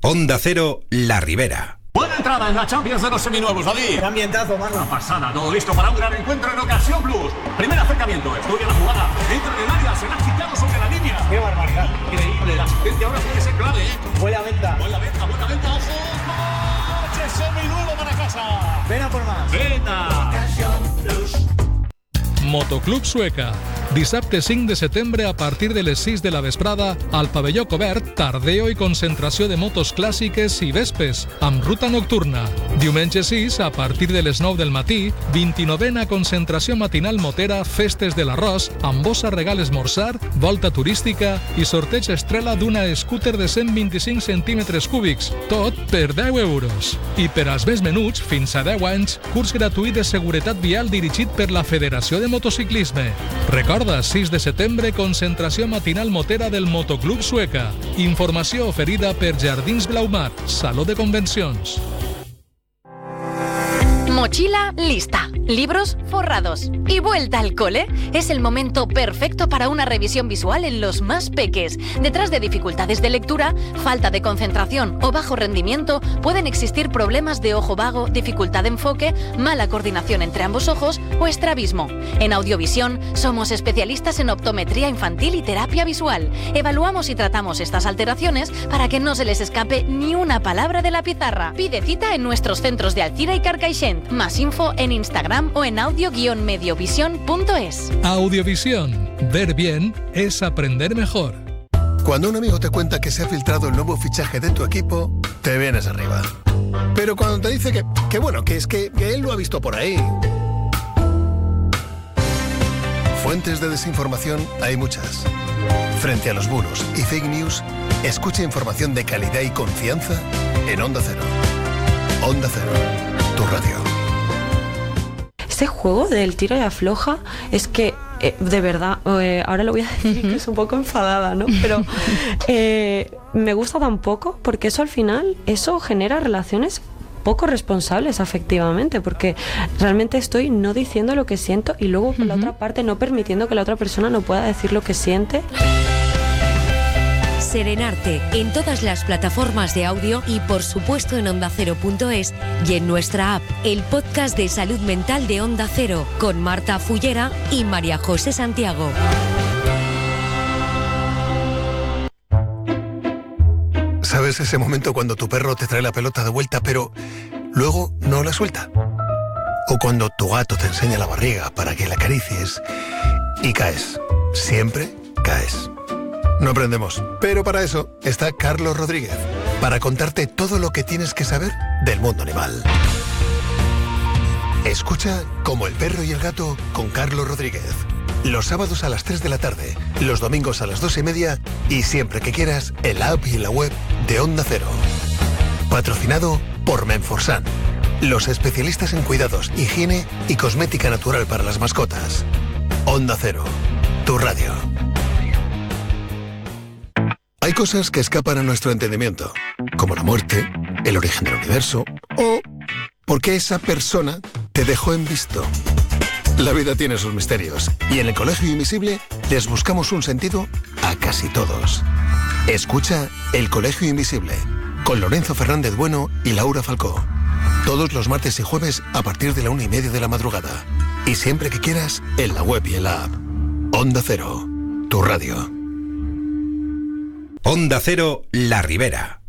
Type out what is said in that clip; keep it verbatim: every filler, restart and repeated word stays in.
Onda Cero, La Ribera. Buena entrada en la Champions de los seminuevos, David. Qué ambientazo, mano. Una pasada, todo listo para un gran encuentro en Ocasión Plus. Primer acercamiento, estudia la jugada, entra en el área, se la ha quitado sobre la línea. Qué barbaridad. Increíble, la asistencia ahora puede ser clave, ¿eh? Buena venta. Buena venta, buena venta, ojo. ¡Coche seminuevo para casa! Ven a por más. ¡Venta! Ocasión Plus. Motoclub Sueca. Dissabte cinc de setembre a partir de les sis de la vesprada al pavelló cobert, tardeo i concentració de motos clàssiques i vespes, amb ruta nocturna. Diumenge sis, a partir de les nou del matí, vint-i-novena concentració matinal motera, festes de l'arròs, amb bossa regal esmorzar, volta turística i sorteig estrela d'una scooter de cent vint-i-cinc centímetres cúbics, tot per deu euros. I per als més menuts, fins a deu anys, curs gratuït de seguretat vial dirigit per la Federació de Motociclisme. Recorda, sis de setembre, concentració matinal motera del Motoclub Sueca. Informació oferida per Jardins Blaumar, Saló de Convencions. Mochila lista, libros forrados y vuelta al cole. Es el momento perfecto para una revisión visual en los más peques. Detrás de dificultades de lectura, falta de concentración o bajo rendimiento, pueden existir problemas de ojo vago, dificultad de enfoque, mala coordinación entre ambos ojos o estrabismo. En Audiovisión somos especialistas en optometría infantil y terapia visual. Evaluamos y tratamos estas alteraciones para que no se les escape ni una palabra de la pizarra. Pide cita en nuestros centros de Alcira y Carcaixent. Más info en Instagram o en audio guion mediovisión punto es. Audiovisión. Ver bien es aprender mejor. Cuando un amigo te cuenta que se ha filtrado el nuevo fichaje de tu equipo, te vienes arriba. Pero cuando te dice que, que bueno, que es que, que él lo ha visto por ahí. Fuentes de desinformación hay muchas. Frente a los bulos y fake news, escucha información de calidad y confianza en Onda Cero. Onda Cero, tu radio. Este juego del tira y afloja es que, eh, de verdad, eh, ahora lo voy a decir que es un poco enfadada, ¿no? Pero eh, me gusta tan poco porque eso al final, eso genera relaciones poco responsables afectivamente, porque realmente estoy no diciendo lo que siento y luego por uh-huh. la otra parte no permitiendo que la otra persona no pueda decir lo que siente. Serenarte en todas las plataformas de audio y por supuesto en onda cero punto es y en nuestra app, el podcast de salud mental de Onda Cero con Marta Fullera y María José Santiago. ¿Sabes ese momento cuando tu perro te trae la pelota de vuelta pero luego no la suelta? O cuando tu gato te enseña la barriga para que la acaricies y caes. Siempre caes. No aprendemos, pero para eso está Carlos Rodríguez, para contarte todo lo que tienes que saber del mundo animal. Escucha Como el perro y el gato con Carlos Rodríguez. Los sábados a las tres de la tarde, los domingos a las dos y media y siempre que quieras en la app y en la web de Onda Cero. Patrocinado por Menforsan, los especialistas en cuidados, higiene y cosmética natural para las mascotas. Onda Cero, tu radio. Hay cosas que escapan a nuestro entendimiento, como la muerte, el origen del universo o por qué esa persona te dejó en visto. La vida tiene sus misterios y en el Colegio Invisible les buscamos un sentido a casi todos. Escucha El Colegio Invisible con Lorenzo Fernández Bueno y Laura Falcó. Todos los martes y jueves a partir de la una y media de la madrugada. Y siempre que quieras en la web y en la app. Onda Cero, tu radio. Onda Cero, La Ribera.